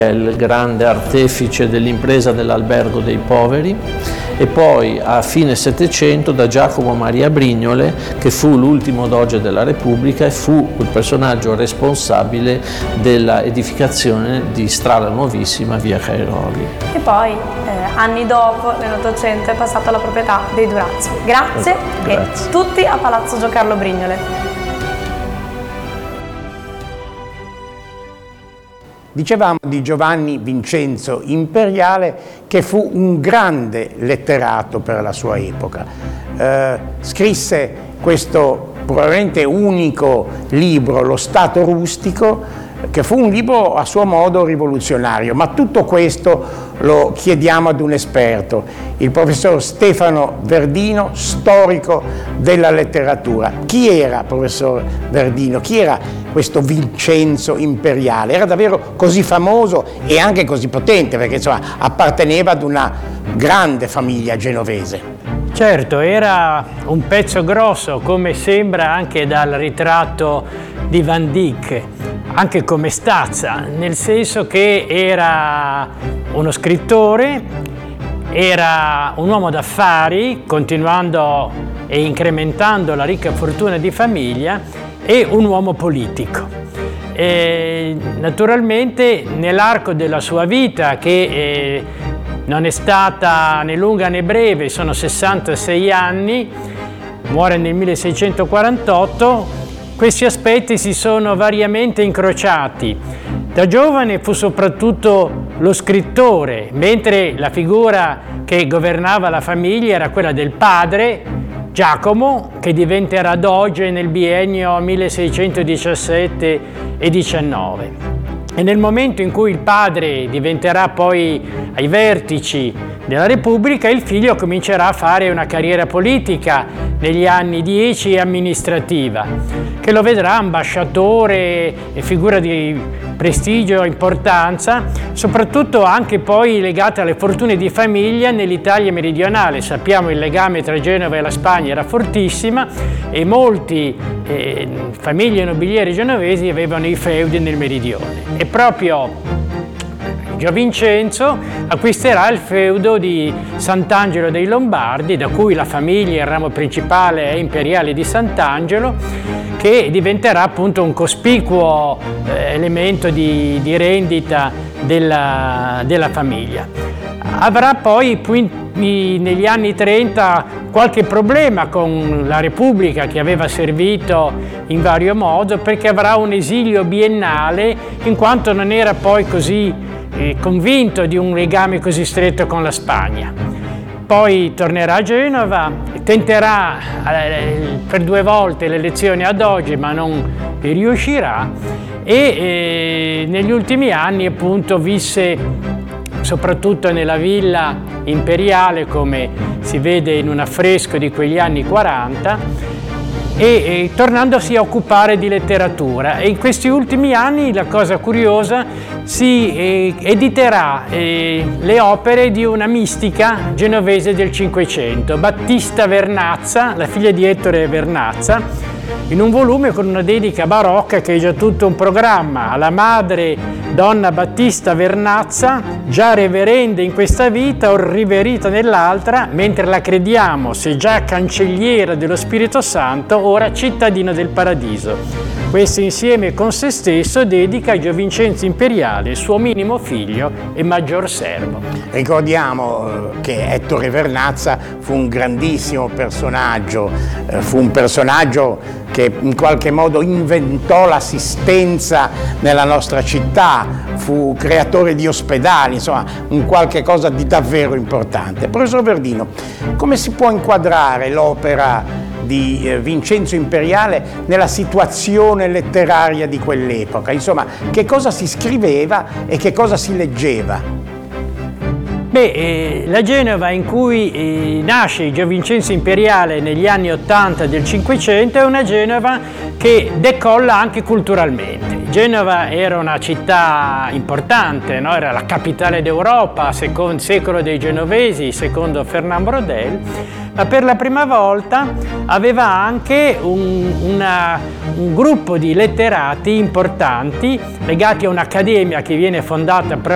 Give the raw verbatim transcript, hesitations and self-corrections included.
il grande artefice dell'impresa dell'albergo dei poveri, e poi a fine Settecento da Giacomo Maria Brignole, che fu l'ultimo doge della Repubblica e fu il personaggio responsabile della edificazione di Strada Nuovissima via Cairoli. E poi eh, anni dopo nell'Ottocento è passato alla proprietà dei Durazzo. Grazie, Grazie. E tutti a Palazzo Giocarlo Brignole. Dicevamo di Giovanni Vincenzo Imperiale, che fu un grande letterato per la sua epoca. Eh, scrisse questo probabilmente unico libro, Lo Stato Rustico, che fu un libro a suo modo rivoluzionario, ma tutto questo lo chiediamo ad un esperto, il professor Stefano Verdino, storico della letteratura. Chi era, professor Verdino? Chi era questo Vincenzo Imperiale? Era davvero così famoso e anche così potente, perché insomma apparteneva ad una grande famiglia genovese. Certo, era un pezzo grosso, come sembra anche dal ritratto di Van Dyck, anche come stazza, nel senso che era uno scrittore, era un uomo d'affari, continuando e incrementando la ricca fortuna di famiglia, e un uomo politico. E naturalmente nell'arco della sua vita, che eh, non è stata né lunga né breve, sono sessantasei anni, muore nel milleseicentoquarantotto, questi aspetti si sono variamente incrociati. Da giovane fu soprattutto lo scrittore, mentre la figura che governava la famiglia era quella del padre, Giacomo, che diventerà doge nel biennio milleseicentodiciassette e diciannove. E nel momento in cui il padre diventerà poi ai vertici della Repubblica, il figlio comincerà a fare una carriera politica negli anni dieci e amministrativa, che lo vedrà ambasciatore e figura di prestigio e importanza, soprattutto anche poi legata alle fortune di famiglia nell'Italia meridionale. Sappiamo il legame tra Genova e la Spagna era fortissima e molte eh, famiglie nobiliari genovesi avevano i feudi nel meridione. E proprio Giovincenzo acquisterà il feudo di Sant'Angelo dei Lombardi, da cui la famiglia, il ramo principale è imperiale di Sant'Angelo, che diventerà appunto un cospicuo eh, elemento di, di rendita della, della famiglia. Avrà poi negli anni trenta qualche problema con la Repubblica, che aveva servito in vario modo, perché avrà un esilio biennale, in quanto non era poi così eh, convinto di un legame così stretto con la Spagna. Poi tornerà a Genova, tenterà eh, per due volte le elezioni a doge, ma non riuscirà, e eh, negli ultimi anni appunto visse soprattutto nella villa imperiale, come si vede in un affresco di quegli anni quaranta, e, e tornandosi a occupare di letteratura. E in questi ultimi anni, la cosa curiosa, si eh, editerà eh, le opere di una mistica genovese del Cinquecento, Battista Vernazza, la figlia di Ettore Vernazza, in un volume con una dedica barocca che è già tutto un programma alla madre donna Battista Vernazza, già reverenda in questa vita o riverita nell'altra, mentre la crediamo, se già cancelliera dello Spirito Santo, ora cittadina del Paradiso. Questo insieme con se stesso dedica a Giovincenzo Imperiale, suo minimo figlio e maggior servo. Ricordiamo che Ettore Vernazza fu un grandissimo personaggio, fu un personaggio che in qualche modo inventò l'assistenza nella nostra città, fu creatore di ospedali, insomma un qualche cosa di davvero importante. Professor Verdino, come si può inquadrare l'opera di eh, Vincenzo Imperiale nella situazione letteraria di quell'epoca? Insomma, che cosa si scriveva e che cosa si leggeva? Beh, eh, la Genova in cui eh, nasce Giovincenzo Imperiale negli anni ottanta del Cinquecento è una Genova che decolla anche culturalmente. Genova era una città importante, no? Era la capitale d'Europa, secondo secolo dei genovesi, secondo Fernand Braudel, ma per la prima volta aveva anche un, una, un gruppo di letterati importanti legati a un'accademia che viene fondata proprio